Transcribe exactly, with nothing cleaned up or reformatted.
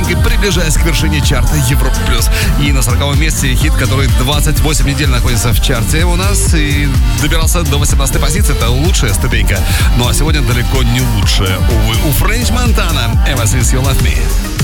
ступенькой приближаясь к вершине чарта Европа плюс. И на сороковом месте хит, который двадцать восемь недель находится в чарте у нас и добирался до восемнадцатой позиции. Это лучшая ступенька. Ну а сегодня далеко не лучшая, увы. У Френч Монтана «Ever Since You Left Me».